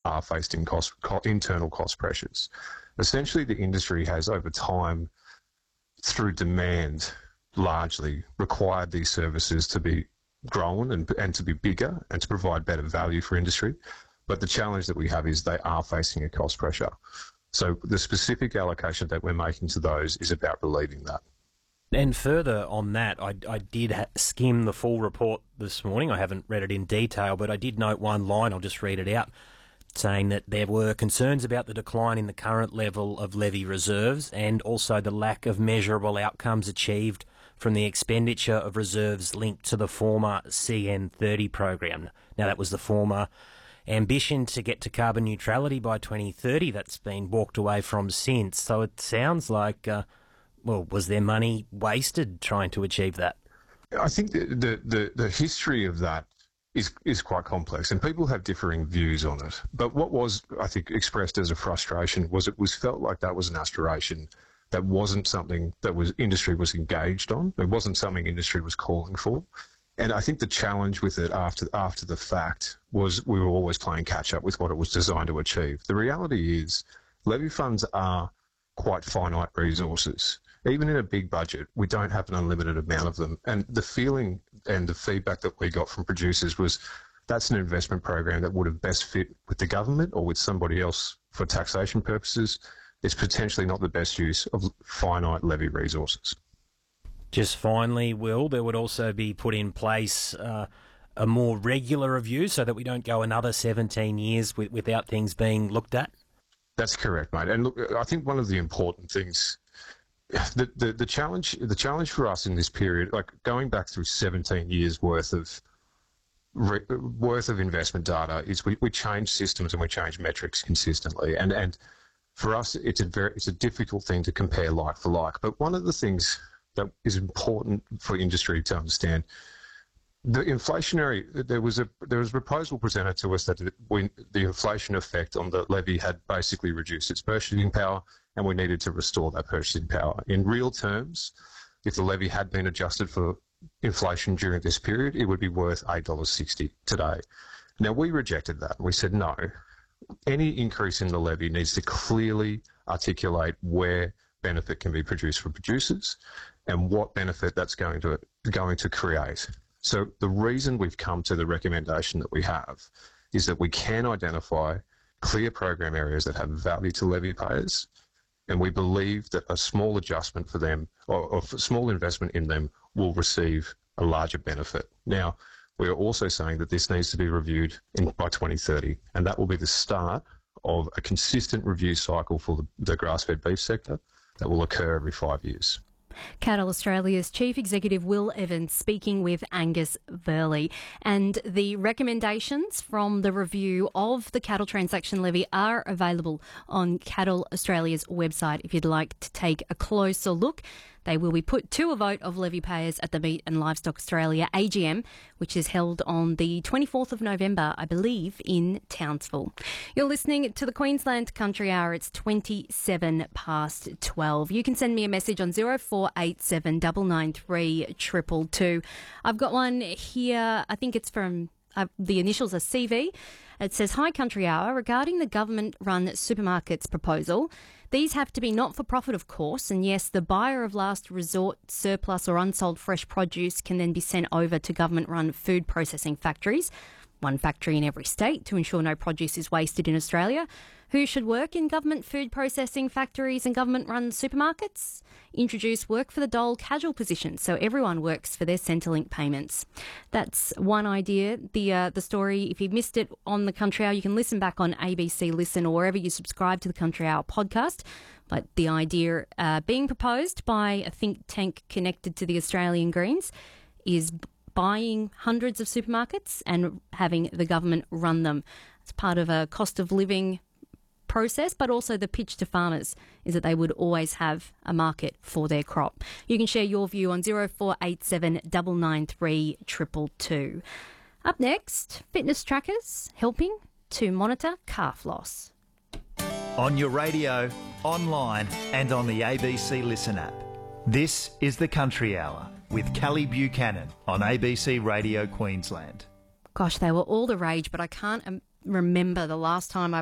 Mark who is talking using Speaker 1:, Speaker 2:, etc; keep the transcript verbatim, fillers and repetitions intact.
Speaker 1: are faced in cost, co- internal cost pressures. Essentially, the industry has over time, through demand, largely required these services to be grown and, and to be bigger and to provide better value for industry. But the challenge that we have is they are facing a cost pressure. So the specific allocation that we're making to those is about relieving that.
Speaker 2: And further on that, I, I did ha- skim the full report this morning. I haven't read it in detail, but I did note one line, I'll just read it out, saying that there were concerns about the decline in the current level of levy reserves and also the lack of measurable outcomes achieved from the expenditure of reserves linked to the former C N thirty program. Now, that was the former ambition to get to carbon neutrality by twenty thirty that's been walked away from since. So it sounds like, uh, well, was there money wasted trying to achieve that?
Speaker 1: I think the, the, the, the history of that is is quite complex, and people have differing views on it. But what was, I think, expressed as a frustration was it was felt like that was an aspiration that wasn't something that was industry was engaged on. It wasn't something industry was calling for. And I think the challenge with it after after the fact was we were always playing catch up with what it was designed to achieve. The reality is levy funds are quite finite resources. Even in a big budget, we don't have an unlimited amount of them. And the feeling and the feedback that we got from producers was that's an investment program that would have best fit with the government or with somebody else for taxation purposes. It's potentially not the best use of finite levy resources.
Speaker 2: Just finally, Will, there would also be put in place uh, a more regular review so that we don't go another seventeen years with, without things being looked at?
Speaker 1: That's correct, mate. And look, I think one of the important things, the, the, the challenge the challenge for us in this period, like going back through seventeen years worth of re, worth of investment data, is we, we change systems and we change metrics consistently. And and for us, it's a very it's a difficult thing to compare like for like. But one of the things that is important for industry to understand, the inflationary, there was a there was a proposal presented to us that we, the inflation effect on the levy had basically reduced its purchasing power, and we needed to restore that purchasing power. In real terms, if the levy had been adjusted for inflation during this period, it would be worth eight dollars sixty today. Now, we rejected that. We said no. Any increase in the levy needs to clearly articulate where benefit can be produced for producers and what benefit that's going to going to create. So the reason we've come to the recommendation that we have is that we can identify clear program areas that have value to levy payers, and we believe that a small adjustment for them or, or a small investment in them will receive a larger benefit. Now, we are also saying that this needs to be reviewed in, by twenty thirty, and that will be the start of a consistent review cycle for the, the grass-fed beef sector that will occur every five years.
Speaker 3: Cattle Australia's Chief Executive Will Evans speaking with Angus Verley. And the recommendations from the review of the cattle transaction levy are available on Cattle Australia's website if you'd like to take a closer look. They will be put to a vote of levy payers at the Meat and Livestock Australia A G M, which is held on the twenty-fourth of November, I believe, in Townsville. You're listening to the Queensland Country Hour. It's twenty-seven past twelve. You can send me a message on zero four eight seven nine nine three two two two. I've got one here. I think it's from uh, the initials are C V. It says, "Hi Country Hour, regarding the government-run supermarkets proposal, these have to be not-for-profit, of course, and yes, the buyer of last resort surplus or unsold fresh produce can then be sent over to government-run food processing factories, one factory in every state, to ensure no produce is wasted in Australia. Who should work in government food processing factories and government-run supermarkets? Introduce work for the dole casual position so everyone works for their Centrelink payments." That's one idea. The uh, the story, if you missed it on the Country Hour, you can listen back on A B C Listen or wherever you subscribe to the Country Hour podcast. But the idea uh, being proposed by a think tank connected to the Australian Greens is buying hundreds of supermarkets and having the government run them. It's part of a cost of living process, but also the pitch to farmers is that they would always have a market for their crop. You can share your view on zero four eight seven nine nine three two two two. Up next, fitness trackers helping to monitor calf loss.
Speaker 4: On your radio, online and on the A B C Listen app. This is the Country Hour with Kelly Buchanan on A B C Radio Queensland.
Speaker 3: Gosh, they were all the rage, but I can't um, remember the last time I